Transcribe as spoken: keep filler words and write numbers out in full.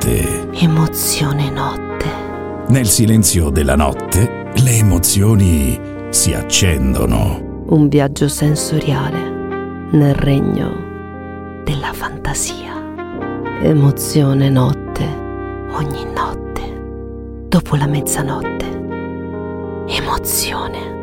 notte. Emozione notte. Nel silenzio della notte le emozioni si accendono. Un viaggio sensoriale nel regno della fantasia. Emozione notte, ogni notte, dopo la mezzanotte. Emozione.